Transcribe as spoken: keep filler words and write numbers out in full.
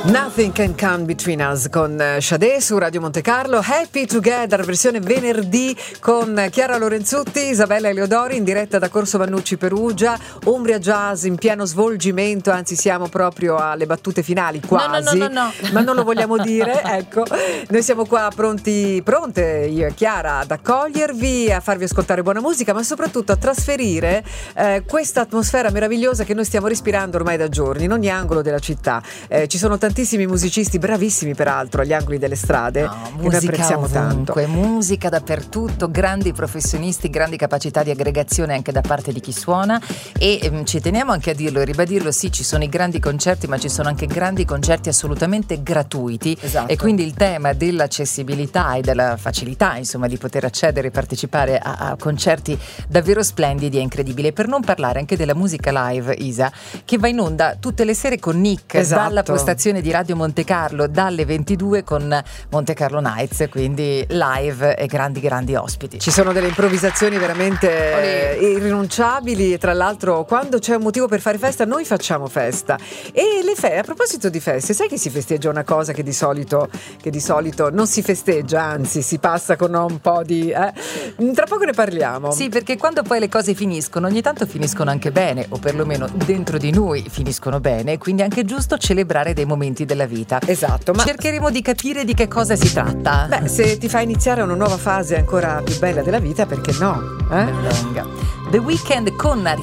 Nothing Can Come Between Us con Sade su Radio Monte Carlo. Happy Together, versione venerdì con Chiara Lorenzutti, Isabella Eleodori in diretta da Corso Vannucci Perugia. Umbria Jazz in pieno svolgimento, anzi siamo proprio alle battute finali quasi. No, no, no, no, no. Ma non lo vogliamo dire, ecco. Noi siamo qua pronti, pronte, io e Chiara, ad accogliervi, a farvi ascoltare buona musica, ma soprattutto a trasferire eh, questa atmosfera meravigliosa che noi stiamo respirando ormai da giorni in ogni angolo della città. Eh, ci sono tantissimi musicisti, bravissimi peraltro, agli angoli delle strade, no, che noi apprezziamo ovunque, tanto. Musica dappertutto, grandi professionisti, grandi capacità di aggregazione anche da parte di chi suona e ehm, ci teniamo anche a dirlo e ribadirlo, sì, ci sono i grandi concerti, ma ci sono anche grandi concerti assolutamente gratuiti. Esatto. E quindi il tema dell'accessibilità e della facilità, insomma, di poter accedere e partecipare a, a concerti davvero splendidi e incredibili. Per non parlare anche della musica live, Isa, che va in onda tutte le sere con Nick, esatto, dalla postazione di Radio Monte Carlo dalle ventidue con Monte Carlo Nights, quindi live e grandi grandi ospiti. Ci sono delle improvvisazioni veramente eh, irrinunciabili e tra l'altro quando c'è un motivo per fare festa noi facciamo festa. E le fe- a proposito di feste, sai che si festeggia una cosa che di solito che di solito non si festeggia, anzi si passa con un po' di eh? Tra poco ne parliamo. Sì, perché quando poi le cose finiscono ogni tanto finiscono anche bene, o perlomeno dentro di noi finiscono bene, quindi è anche giusto celebrare dei momenti della vita. Esatto, ma cercheremo di capire di che cosa si tratta. Beh, se ti fa iniziare una nuova fase ancora più bella della vita, perché no? Eh? The Weeknd con